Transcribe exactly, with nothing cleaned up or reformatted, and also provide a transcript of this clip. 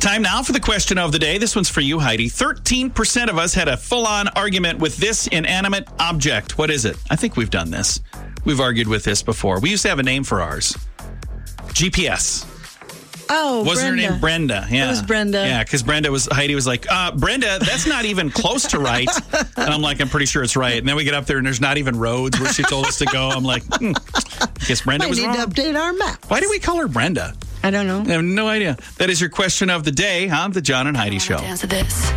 Time now for the question of the day. This one's for you, Heidi. thirteen percent of us had a full-on argument with this inanimate object. What is it? I think we've done this. We've argued with this before. We used to have a name for ours. G P S. Oh, Wasn't Brenda. her name Brenda? Yeah. It was Brenda. Yeah, because Brenda was, Heidi was like, uh, Brenda, that's not even close to right. And I'm like, I'm pretty sure it's right. And then we get up there and there's not even roads where she told us to go. I'm like, hmm, I guess Brenda We was need wrong. to update our map. Why do we call her Brenda? I don't know. I have no idea. That is your question of the day on the John and Heidi Show. Dance to this.